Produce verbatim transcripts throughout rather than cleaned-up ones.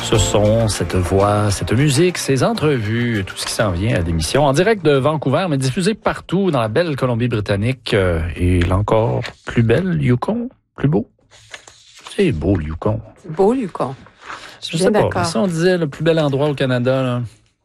Ce son, cette voix, cette musique, ces entrevues, tout ce qui s'en vient à l'émission en direct de Vancouver, mais diffusé partout dans la belle Colombie-Britannique euh, et l'encore plus belle Yukon, plus beau. C'est beau le Yukon. C'est beau le Yukon. Je suis Je bien sais d'accord. pas, si on disait le plus bel endroit au Canada, là,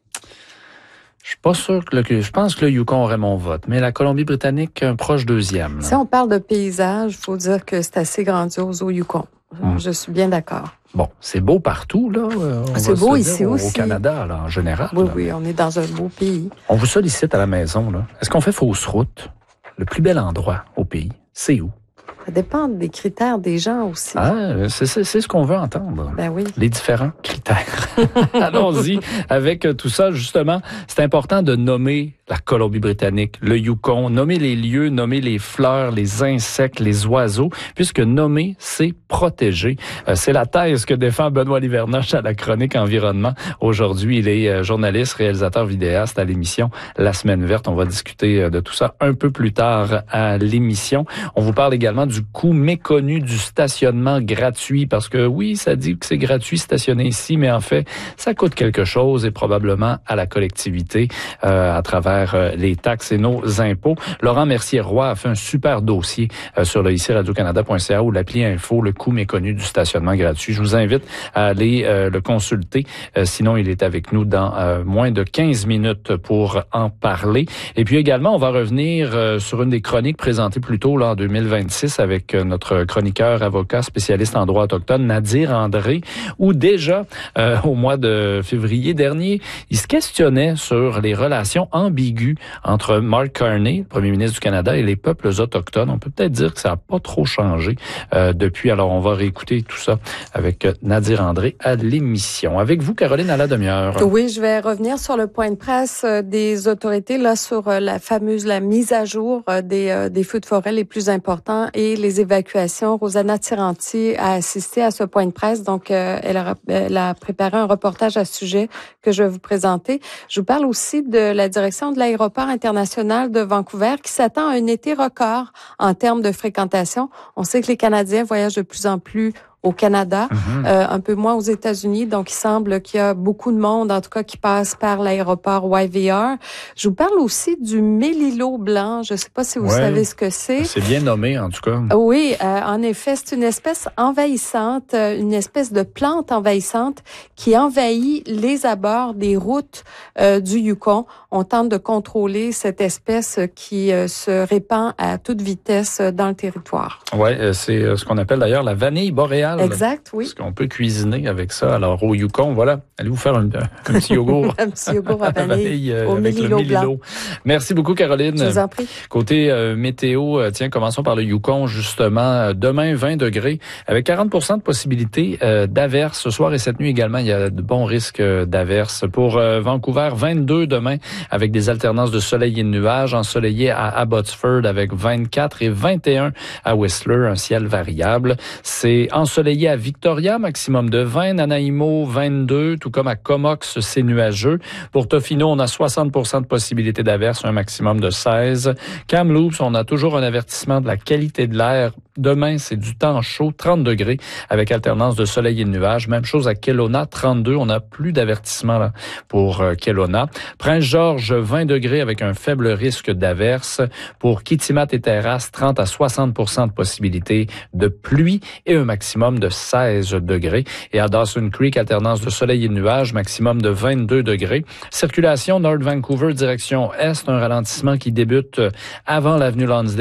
je suis pas sûr que le, je pense que le Yukon aurait mon vote, mais la Colombie-Britannique, un proche deuxième. Là. Si on parle de paysage, il faut dire que c'est assez grandiose au Yukon. Hum. Je suis bien d'accord. Bon, c'est beau partout, là. C'est beau ici dire, aussi. Au Canada, là, en général. Oui, là. oui, on est dans un beau pays. On vous sollicite à la maison, là. Est-ce qu'on fait fausse route? Le plus bel endroit au pays, c'est où? Ça dépend des critères des gens aussi. Ah, c'est, c'est, c'est ce qu'on veut entendre. Ben oui. Les différents critères. Allons-y avec tout ça. Justement, c'est important de nommer la Colombie-Britannique, le Yukon, nommer les lieux, nommer les fleurs, les insectes, les oiseaux, puisque nommer, c'est protéger. Euh, c'est la thèse que défend Benoît Livernoche à la chronique environnement. Aujourd'hui, il est journaliste, réalisateur, vidéaste à l'émission La Semaine Verte. On va discuter de tout ça un peu plus tard à l'émission. On vous parle également du coût méconnu du stationnement gratuit, parce que oui, ça dit que c'est gratuit stationner ici, mais en fait, ça coûte quelque chose et probablement à la collectivité euh, à travers les taxes et nos impôts. Laurent Mercier-Roy a fait un super dossier euh, sur le ici radio canada point c a ou l'appli Info, le coût méconnu du stationnement gratuit. Je vous invite à aller euh, le consulter. Euh, sinon, il est avec nous dans euh, moins de quinze minutes pour en parler. Et puis également, on va revenir euh, sur une des chroniques présentées plus tôt là, en deux mille vingt-six avec euh, notre chroniqueur, avocat, spécialiste en droit autochtone, Nadir André, où déjà, euh, au mois de février dernier, il se questionnait sur les relations ambiguës entre Mark Carney, premier ministre du Canada, et les peuples autochtones. On peut peut-être dire que ça n'a pas trop changé euh, depuis. Alors, on va réécouter tout ça avec Nadir André à l'émission. Avec vous, Caroline, à la demi-heure. Oui, je vais revenir sur le point de presse des autorités, là, sur la fameuse, la mise à jour des, des feux de forêt les plus importants et les évacuations. Rosanna Tiranti a assisté à ce point de presse, donc euh, elle, a, elle a préparé un reportage à ce sujet que je vais vous présenter. Je vous parle aussi de la direction de l'aéroport international de Vancouver qui s'attend à un été record en termes de fréquentation. On sait que les Canadiens voyagent de plus en plus au Canada, mm-hmm. euh, un peu moins aux États-Unis. Donc, il semble qu'il y a beaucoup de monde, en tout cas, qui passe par l'aéroport Y V R. Je vous parle aussi du mélilo blanc. Je ne sais pas si vous ouais, savez ce que c'est. C'est bien nommé, en tout cas. Oui, euh, en effet, c'est une espèce envahissante, une espèce de plante envahissante qui envahit les abords des routes euh, du Yukon. On tente de contrôler cette espèce qui euh, se répand à toute vitesse dans le territoire. Oui, c'est ce qu'on appelle d'ailleurs la vanille boréale. Exact, oui. Parce qu'on peut cuisiner avec ça. Alors, au Yukon, voilà, allez vous faire un, un petit yogourt. un petit yogourt à vanille, vanille euh, au avec mélilo le mélilo. Blanc. Merci beaucoup, Caroline. Je vous en prie. Côté euh, météo, euh, tiens, commençons par le Yukon, justement. Demain, vingt degrés, avec quarante pour cent de possibilité euh, d'averses. Ce soir et cette nuit également, il y a de bons risques euh, d'averses. Pour euh, Vancouver, vingt-deux demain, avec des alternances de soleil et de nuages. Ensoleillé à Abbotsford, avec vingt-quatre et vingt et un à Whistler, un ciel variable. C'est ensoleillé à Victoria, maximum de vingt, Nanaimo, vingt-deux, tout comme à Comox, c'est nuageux. Pour Tofino, on a soixante pour cent de possibilité d'averse, un maximum de seize. Kamloops, on a toujours un avertissement de la qualité de l'air. Demain, c'est du temps chaud, trente degrés, avec alternance de soleil et de nuages. Même chose à Kelowna, trente-deux. On n'a plus d'avertissement là pour euh, Kelowna. Prince-Georges, vingt degrés, avec un faible risque d'averse. Pour Kitimat et Terrasse, trente à soixante pour cent de possibilité de pluie et un maximum de seize degrés. Et à Dawson Creek, alternance de soleil et de nuages, maximum de vingt-deux degrés. Circulation North Vancouver, direction Est, un ralentissement qui débute avant l'avenue Lonsdale